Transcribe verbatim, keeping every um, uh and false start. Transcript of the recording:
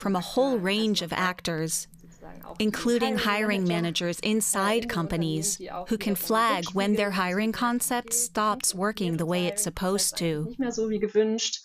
from a whole range of actors, including hiring managers inside companies who can flag when their hiring concept stops working the way it's supposed to.